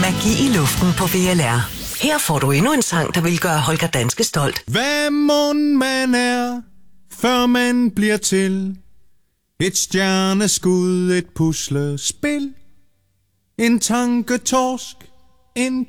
Magi i luften på VLR. Her får du endnu en sang, der vil gøre Holger Danske stolt. Hvad mon man er, før man bliver til? Et stjerneskud, et puslespil, en tanketorsk, en